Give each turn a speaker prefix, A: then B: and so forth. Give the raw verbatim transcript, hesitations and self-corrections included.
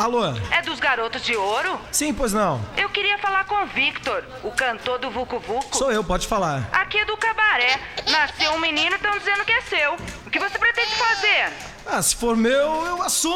A: Alô?
B: É dos Garotos de Ouro?
A: Sim, pois não.
B: Eu queria falar com o Victor, o cantor do Vucu Vucu.
A: Sou eu, pode falar.
B: Aqui é do Cabaré. Nasceu um menino e estão dizendo que é seu. O que você pretende fazer?
A: Ah, se for meu, eu assumo.